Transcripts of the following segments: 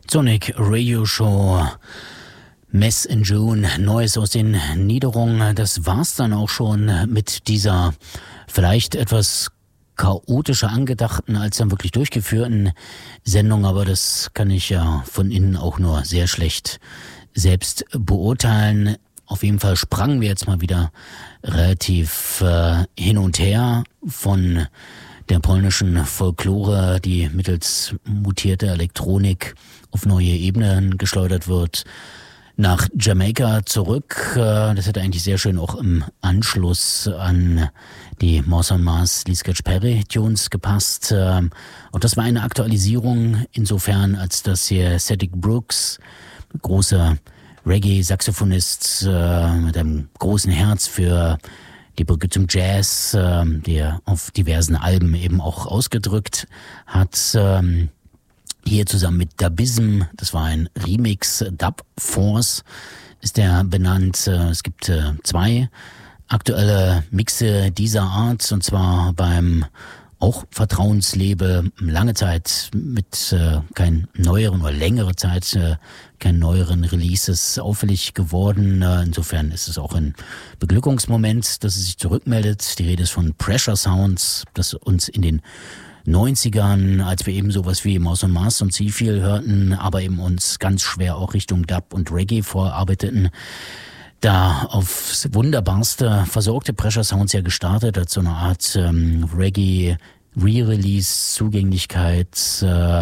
Sonic Radio Show, Mess in June, Neues aus den Niederungen. Das war's dann auch schon mit dieser vielleicht etwas chaotischer angedachten als dann wirklich durchgeführten Sendung, aber das kann ich ja von innen auch nur sehr schlecht selbst beurteilen. Auf jeden Fall sprangen wir jetzt mal wieder relativ hin und her von der polnischen Folklore, die mittels mutierter Elektronik auf neue Ebenen geschleudert wird, nach Jamaika zurück. Das hätte eigentlich sehr schön auch im Anschluss an die Mars on Mars Lee Scratch Perry Tunes gepasst. Und das war eine Aktualisierung insofern, als dass hier Cedric Brooks, großer Reggae-Saxophonist mit einem großen Herz für die Brücke zum Jazz, der auf diversen Alben eben auch ausgedrückt hat. Hier zusammen mit Dubism, das war ein Remix, Dub Force ist der benannt. Es gibt zwei aktuelle Mixe dieser Art, und zwar beim auch Vertrauenslabel, lange Zeit mit kein neueren oder längere Zeit kein neueren Releases auffällig geworden. Insofern ist es auch ein Beglückungsmoment, dass es sich zurückmeldet. Die Rede ist von Pressure Sounds, das uns in den 90ern, als wir eben sowas wie Mars on Mars und Seafield hörten, aber eben uns ganz schwer auch Richtung Dub und Reggae vorarbeiteten, da aufs Wunderbarste versorgte Pressure Sounds ja gestartet als so eine Art Reggae Re-Release, Zugänglichkeit,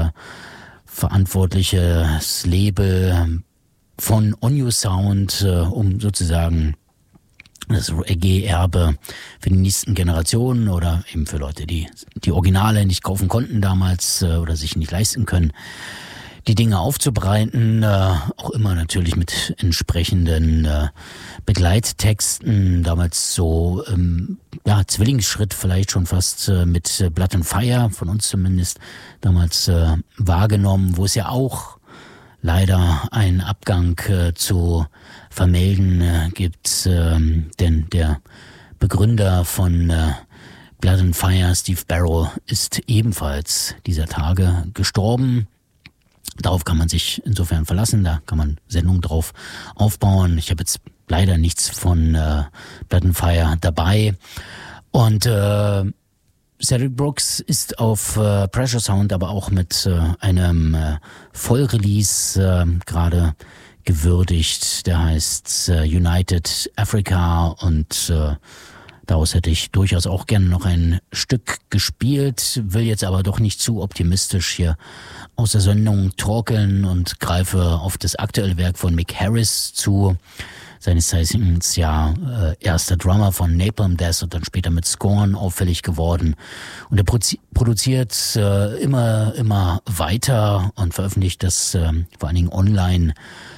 verantwortliches Label von On You Sound, um sozusagen das Reggae-Erbe für die nächsten Generationen oder eben für Leute, die die Originale nicht kaufen konnten damals oder sich nicht leisten können, die Dinge aufzubereiten, auch immer natürlich mit entsprechenden Begleittexten, damals so Zwillingsschritt vielleicht schon fast mit Blood and Fire, von uns zumindest damals wahrgenommen, wo es ja auch leider einen Abgang zu vermelden gibt, denn der Begründer von Blood and Fire, Steve Barrow, ist ebenfalls dieser Tage gestorben. Darauf kann man sich insofern verlassen, da kann man Sendungen drauf aufbauen. Ich habe jetzt leider nichts von Blood and Fire dabei. Und Cedric Brooks ist auf Pressure Sound aber auch mit einem Vollrelease gerade gewürdigt. Der heißt United Africa und daraus hätte ich durchaus auch gerne noch ein Stück gespielt, will jetzt aber doch nicht zu optimistisch hier aus der Sendung torkeln und greife auf das aktuelle Werk von Mick Harris zu, seines Zeichens erster Drummer von Napalm Death und dann später mit Scorn auffällig geworden. Und er produziert immer weiter und veröffentlicht das vor allen Dingen online.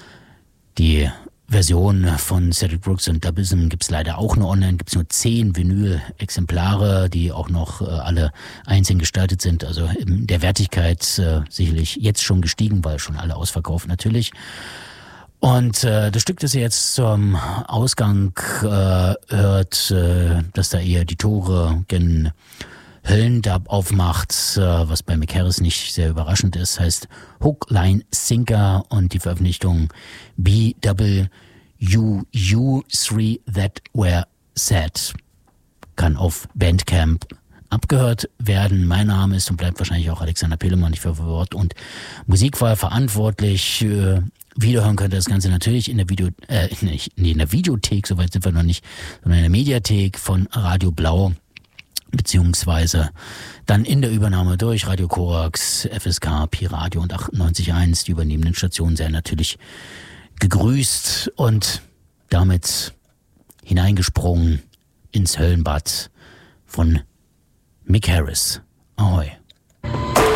Die Version von Cedric Brooks und Dubism gibt's leider auch nur online, gibt's nur 10 Vinyl-Exemplare, die auch noch alle einzeln gestaltet sind, also in der Wertigkeit sicherlich jetzt schon gestiegen, weil schon alle ausverkauft natürlich. Und das Stück, das ihr jetzt zum Ausgang hört, dass da eher die Tore gen Höllendub aufmacht, was bei Mick Harris nicht sehr überraschend ist, heißt Hook, Line, Sinker und die Veröffentlichung BWUU3 That Were Said kann auf Bandcamp abgehört werden. Mein Name ist und bleibt wahrscheinlich auch Alexander Pillemann, ich für Wort und Musikwahl verantwortlich. Wiederhören könnt ihr das Ganze natürlich in der in der Videothek, soweit sind wir noch nicht, sondern in der Mediathek von Radio Blau, beziehungsweise dann in der Übernahme durch Radio Korax, FSK, Pi-Radio und 98.1. Die übernehmenden Stationen sehr natürlich gegrüßt und damit hineingesprungen ins Höllenbad von Mick Harris. Ahoi.